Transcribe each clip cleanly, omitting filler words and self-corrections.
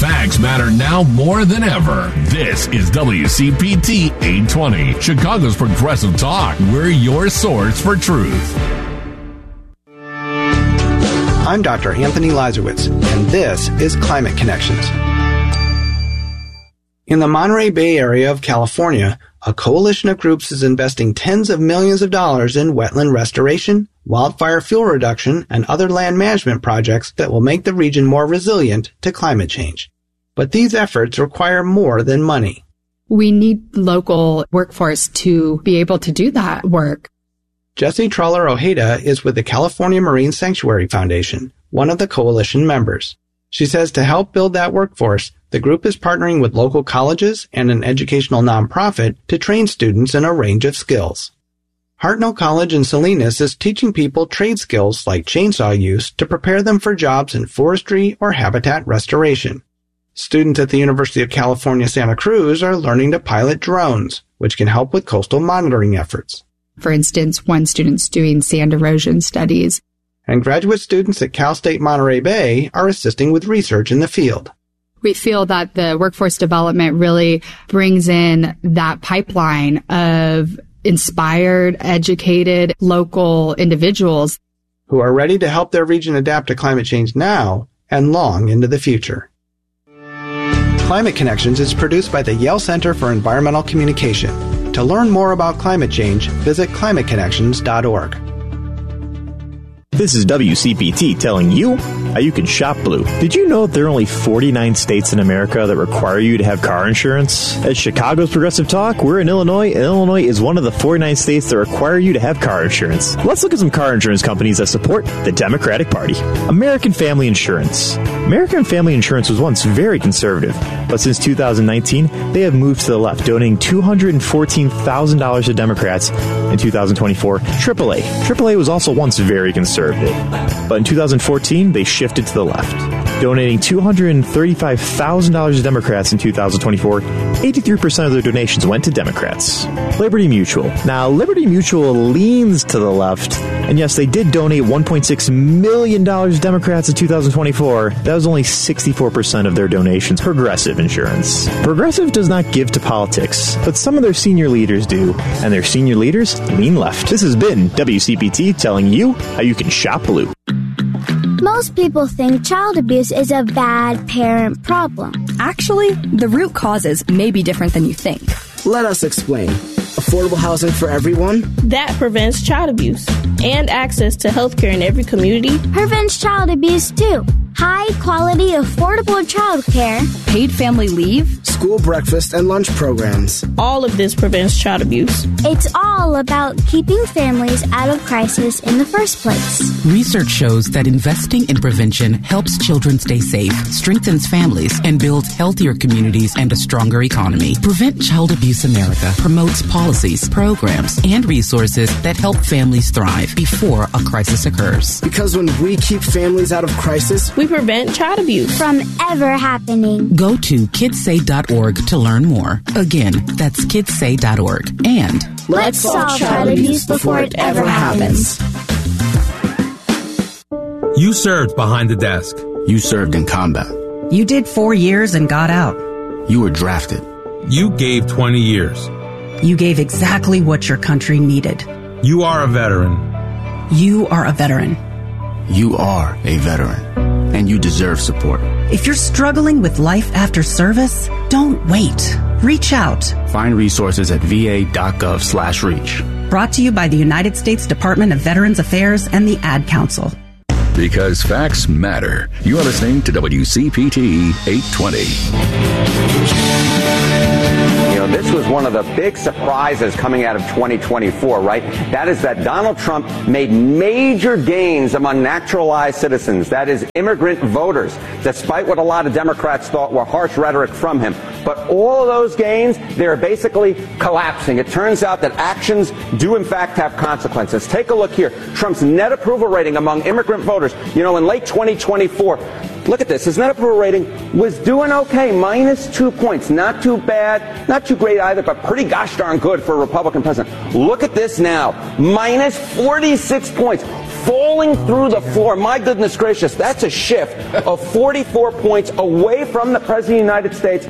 Facts matter now more than ever. This is WCPT 820, Chicago's Progressive Talk. We're your source for truth. I'm Dr. Anthony Lazarowitz, and this is Climate Connections. In the Monterey Bay area of California, a coalition of groups is investing tens of millions of dollars in wetland restoration, wildfire fuel reduction, and other land management projects that will make the region more resilient to climate change. But these efforts require more than money. We need local workforce to be able to do that work. Jessie Truller Ojeda is with the California Marine Sanctuary Foundation, one of the coalition members. She says to help build that workforce, the group is partnering with local colleges and an educational nonprofit to train students in a range of skills. Hartnell College in Salinas is teaching people trade skills like chainsaw use to prepare them for jobs in forestry or habitat restoration. Students at the University of California, Santa Cruz are learning to pilot drones, which can help with coastal monitoring efforts. For instance, one student's doing sand erosion studies. And graduate students at Cal State Monterey Bay are assisting with research in the field. We feel that the workforce development really brings in that pipeline of inspired, educated, local individuals who are ready to help their region adapt to climate change now and long into the future. Climate Connections is produced by the Yale Center for Environmental Communication. To learn more about climate change, visit climateconnections.org. This is WCPT telling you how you can shop blue. Did you know that there are only 49 states in America that require you to have car insurance? At Chicago's Progressive Talk, we're in Illinois, and Illinois is one of the 49 states that require you to have car insurance. Let's look at some car insurance companies that support the Democratic Party. American Family Insurance. American Family Insurance was once very conservative, but since 2019, they have moved to the left, donating $214,000 to Democrats in 2024. AAA was also once very conservative, but in 2014, they shifted to the left, donating $235,000 to Democrats in 2024. 83% of their donations went to Democrats. Liberty Mutual. Now, Liberty Mutual leans to the left, and yes, they did donate $1.6 million to Democrats in 2024. That was only 64% of their donations. Progressive Insurance. Progressive does not give to politics, but some of their senior leaders do, and their senior leaders lean left. This has been WCPT telling you how you can shop blue. Most people think child abuse is a bad parent problem. Actually, the root causes may be different than you think. Let us explain. Affordable housing for everyone? That prevents child abuse. And access to health care in every community. Prevents child abuse, too. High-quality, affordable child care. Paid family leave. School breakfast and lunch programs. All of this prevents child abuse. It's all about keeping families out of crisis in the first place. Research shows that investing in prevention helps children stay safe, strengthens families, and builds healthier communities and a stronger economy. Prevent Child Abuse America promotes policies, programs, and resources that help families thrive before a crisis occurs. Because when we keep families out of crisis, we prevent child abuse from ever happening. Go to kidssay.org to learn more. Again, that's kidssay.org. And let's solve child abuse before it ever happens. You served behind the desk. You served in combat. You did 4 years and got out. You were drafted. You gave 20 years. You gave exactly what your country needed. You are a veteran. You are a veteran. You are a veteran. And you deserve support. If you're struggling with life after service, don't wait. Reach out. Find resources at va.gov/reach. Brought to you by the United States Department of Veterans Affairs and the Ad Council. Because facts matter. You are listening to WCPT 820. This was one of the big surprises coming out of 2024, right? That is that Donald Trump made major gains among naturalized citizens, that is, immigrant voters, despite what a lot of Democrats thought were harsh rhetoric from him. But all of those gains, they're basically collapsing. It turns out that actions do, in fact, have consequences. Take a look here. Trump's net approval rating among immigrant voters, in late 2024, look at this. His net approval rating was doing okay, -2 points. Not too bad, not too great either, but pretty gosh darn good for a Republican president. Look at this now, -46 points. falling through the floor. My goodness gracious, that's a shift of 44 points away from the President of the United States.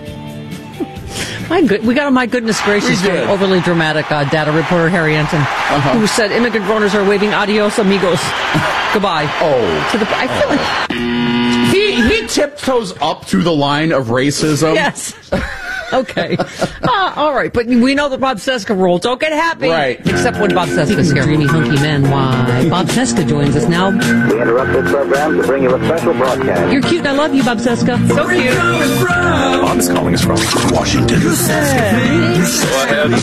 We got a my goodness gracious overly dramatic data reporter Harry Anton, who said immigrant voters are waving adios amigos. Goodbye. I feel like he tiptoes up to the line of racism. Yes. Okay. All right. But we know the Bob Cesca rule. Don't get happy. Right. Except when Bob Cesca's here. Dreamy, hunky men. Why? Bob Cesca joins us now. We interrupt this program to bring you a special broadcast. You're cute and I love you, Bob Cesca. So cute. Bob is calling us from Washington. Go ahead.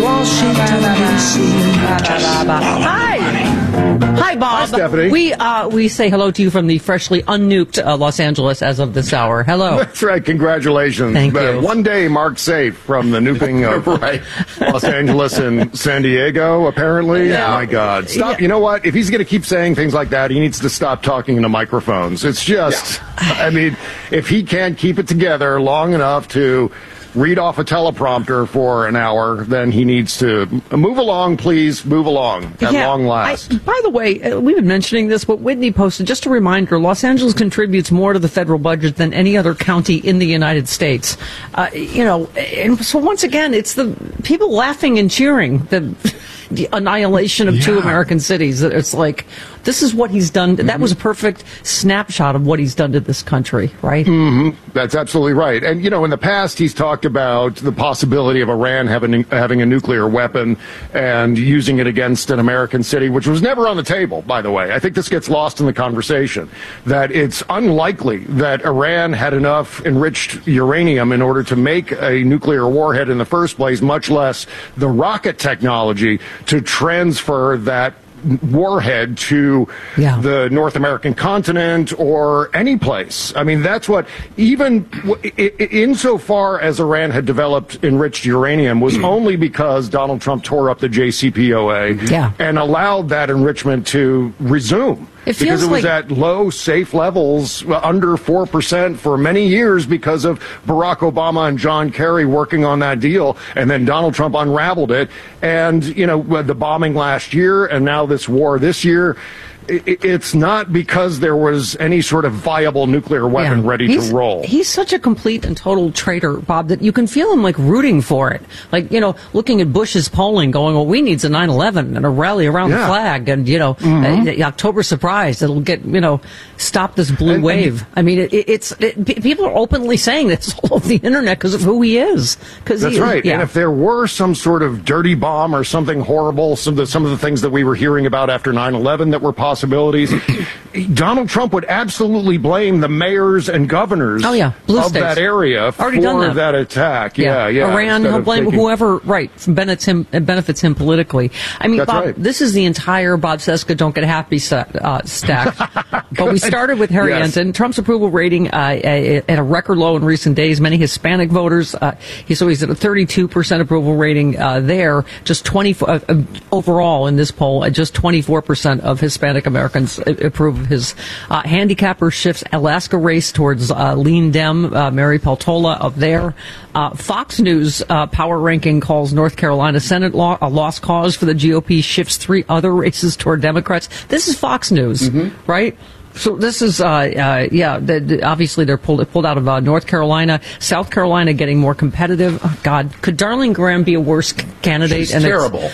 Hi, Bob. Hi, Stephanie. We say hello to you from the freshly unnuked Los Angeles as of this hour. Hello. That's right. Congratulations. Thank you. One day marked safe from the nuking of Los Angeles and San Diego, apparently. Yeah. Oh, my God. Stop. Yeah. You know what? If he's going to keep saying things like that, he needs to stop talking into microphones. It's just, I mean, if he can't keep it together long enough to read off a teleprompter for an hour, then he needs to move along, please, move along at long last. By the way, we've been mentioning this, but Whitney posted, just a reminder, Los Angeles contributes more to the federal budget than any other county in the United States. And so once again, it's the people laughing and cheering, the annihilation of two American cities. It's like, this is what he's done. That was a perfect snapshot of what he's done to this country, right? Mm-hmm. That's absolutely right. And, in the past, he's talked about the possibility of Iran having a nuclear weapon and using it against an American city, which was never on the table, by the way. I think this gets lost in the conversation, that it's unlikely that Iran had enough enriched uranium in order to make a nuclear warhead in the first place, much less the rocket technology to transfer that warhead to the North American continent or any place. I mean, that's what, even insofar as Iran had developed enriched uranium, was only because Donald Trump tore up the JCPOA and allowed that enrichment to resume. Because it was at low, safe levels, under 4% for many years because of Barack Obama and John Kerry working on that deal. And then Donald Trump unraveled it. And, the bombing last year and now this war this year, it's not because there was any sort of viable nuclear weapon ready to roll. He's such a complete and total traitor, Bob, that you can feel him like rooting for it. Like, looking at Bush's polling going, well, we need a 9/11 and a rally around the flag and, the October surprise that'll get, stop this blue wave. I mean, people are openly saying this all over the internet because of who he is. That's right. And if there were some sort of dirty bomb or something horrible, some of the things that we were hearing about after 9/11 that were possibilities, Donald Trump would absolutely blame the mayors and governors of that area for that attack. Iran, he'll blame whoever benefits him politically. I mean, Bob, this is the entire Bob Cesca Don't Get Happy stack. But we started with Harry Anton. Trump's approval rating at a record low in recent days. Many Hispanic voters, he's at a 32% approval rating there. Just 24 overall in this poll. Just 24% of Hispanic Americans approve of his handicapper shifts Alaska race towards lean Dem, Mary Peltola up there. Fox News power ranking calls North Carolina Senate law a lost cause for the GOP, shifts 3 other races toward Democrats. This is Fox News, right? So this is, obviously they're pulled out of North Carolina. South Carolina getting more competitive. Oh, God, could Darlene Graham be a worse candidate? She's terrible.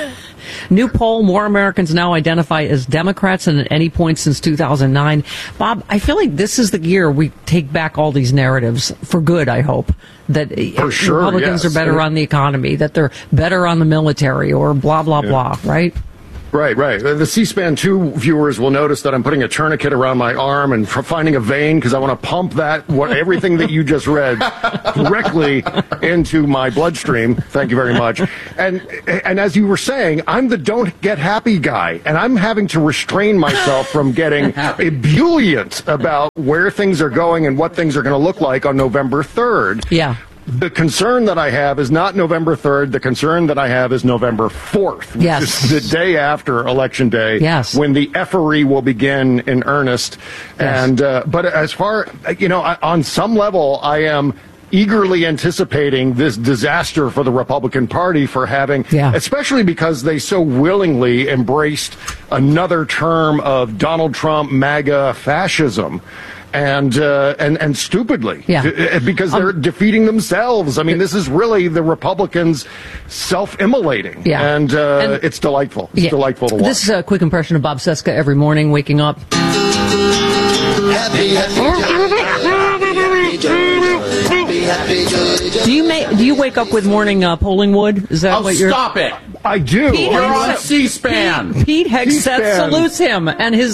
New poll, more Americans now identify as Democrats than at any point since 2009. Bob, I feel like this is the year we take back all these narratives for good, I hope. That Republicans are better on the economy, that they're better on the military, or blah, blah, blah, right? Right. The C-SPAN 2 viewers will notice that I'm putting a tourniquet around my arm and finding a vein because I want to pump everything that you just read directly into my bloodstream. Thank you very much. And as you were saying, I'm the don't get happy guy, and I'm having to restrain myself from getting ebullient about where things are going and what things are going to look like on November 3rd. Yeah. The concern that I have is not November 3rd. The concern that I have is November 4th, which is the day after Election Day, when the effery will begin in earnest. Yes. And but as far, on some level, I am eagerly anticipating this disaster for the Republican Party for having, especially because they so willingly embraced another term of Donald Trump MAGA fascism. And stupidly, because they're defeating themselves. I mean, this is really the Republicans self-immolating, and it's delightful. It's delightful to watch. This is a quick impression of Bob Cesca every morning waking up. Do you wake up with morning polling wood? Is that what you're? Stop it! I do. You're on C-SPAN. Pete Hegseth salutes him and his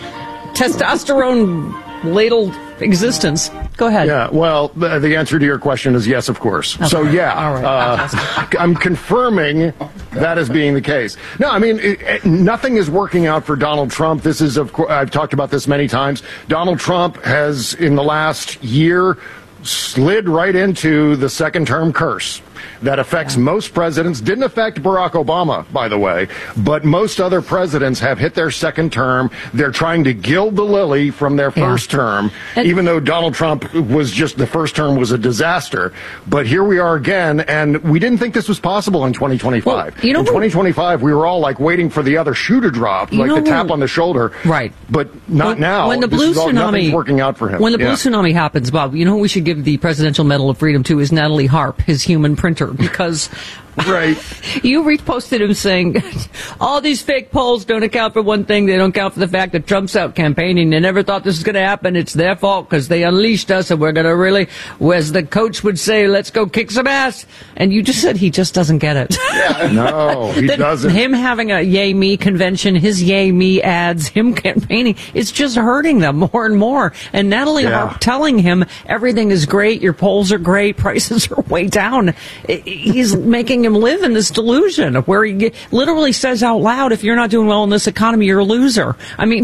testosterone ladled existence. Go ahead. Yeah, well, the answer to your question is yes, of course. Okay. So, all right. I'm confirming that as being the case. No, I mean, nothing is working out for Donald Trump. This is, of course, I've talked about this many times. Donald Trump has, in the last year, slid right into the second-term curse that affects most presidents. Didn't affect Barack Obama, by the way, but most other presidents have hit their second term. They're trying to gild the lily from their first term, even though Donald Trump was just, the first term was a disaster. But here we are again, and we didn't think this was possible in 2025. Well, in 2025, we were all like waiting for the other shoe to drop, like the tap on the shoulder. Right. But not now. When the blue tsunami, nothing's working out for him. When the blue tsunami happens, Bob, you know who we should give the Presidential Medal of Freedom to is Natalie Harp, his human printer, because you reposted him saying all these fake polls don't account for one thing. They don't account for the fact that Trump's out campaigning. They never thought this was going to happen. It's their fault because they unleashed us, and we're going to really, as the coach would say, let's go kick some ass. And you just said he just doesn't get it. Yeah. No, he doesn't. Him having a Yay Me convention, his Yay Me ads, him campaigning, it's just hurting them more and more. And Natalie Harp telling him everything is great, your polls are great, prices are way down. He's making him live in this delusion where he literally says out loud, if you're not doing well in this economy, you're a loser. I mean,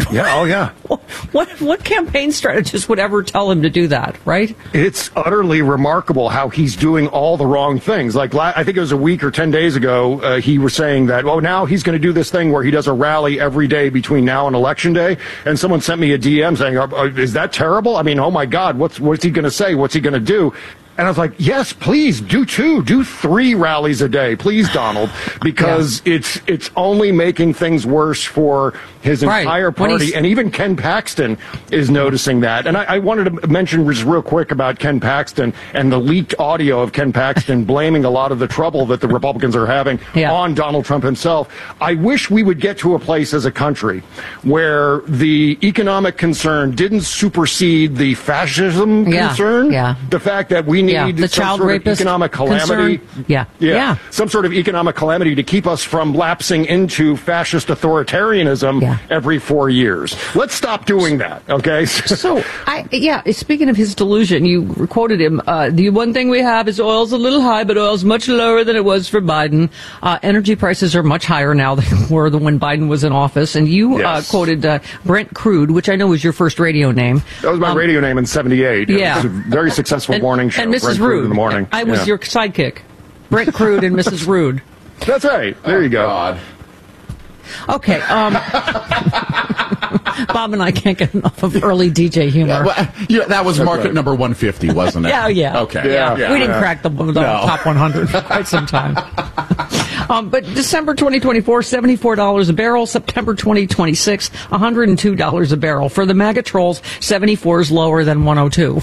what campaign strategist would ever tell him to do that, right? It's utterly remarkable how he's doing all the wrong things. Like, I think it was a week or 10 days ago, he was saying that, now he's going to do this thing where he does a rally every day between now and Election Day. And someone sent me a DM saying, is that terrible? I mean, oh my God, what's he going to say? What's he going to do? And I was like, yes, please, do 3 rallies a day, please, Donald, because it's only making things worse for his entire party. And even Ken Paxton is noticing that. And I wanted to mention just real quick about Ken Paxton and the leaked audio of Ken Paxton blaming a lot of the trouble that the Republicans are having on Donald Trump himself. I wish we would get to a place as a country where the economic concern didn't supersede the fascism concern. Yeah. The fact that we need the some child sort rapist of economic calamity. Some sort of economic calamity to keep us from lapsing into fascist authoritarianism every 4 years. Let's stop doing that, okay? Speaking of his delusion, you quoted him, the one thing we have is oil's a little high, but oil's much lower than it was for Biden. Energy prices are much higher now than they were when Biden was in office. And you quoted Brent Crude, which I know was your first radio name. That was my radio name in 78. Yeah. It was a very successful morning show. And Mrs. Rude. In the morning. I was your sidekick. Brent Crude and Mrs. Rude. That's right. There you go. God. Okay. Bob and I can't get enough of early DJ humor. That was market number 150, wasn't it? Yeah. Okay. Yeah. We didn't crack the top 100 for quite some time. But December 2024, $74 a barrel. September 2026, $102 a barrel. For the MAGA trolls, 74 is lower than 102.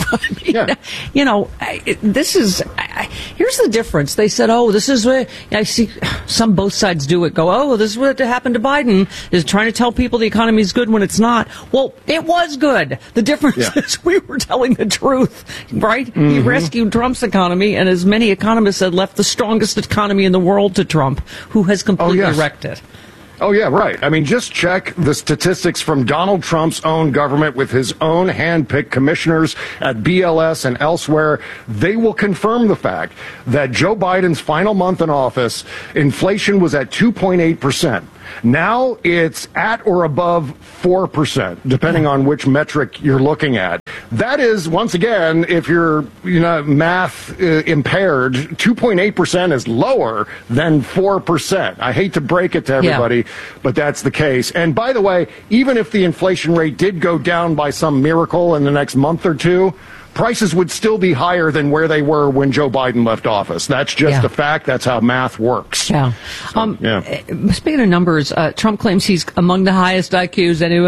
This is, here's the difference. They said, this is what, I see some both sides do it, go, this is what happened to Biden, is trying to tell people the economy is good when it's not. Well, it was good. The difference is we were telling the truth, right? Mm-hmm. He rescued Trump's economy, and as many economists said, left the strongest economy in the world to Trump, who has completely wrecked it. Oh, yeah, right. I mean, just check the statistics from Donald Trump's own government with his own hand-picked commissioners at BLS and elsewhere. They will confirm the fact that Joe Biden's final month in office, inflation was at 2.8%. Now it's at or above 4%, depending on which metric you're looking at. That is, once again, if you're math impaired, 2.8% is lower than 4%. I hate to break it to everybody, but that's the case. And by the way, even if the inflation rate did go down by some miracle in the next month or two, prices would still be higher than where they were when Joe Biden left office. That's just a fact. That's how math works. Yeah. Speaking of numbers, Trump claims he's among the highest IQs anyone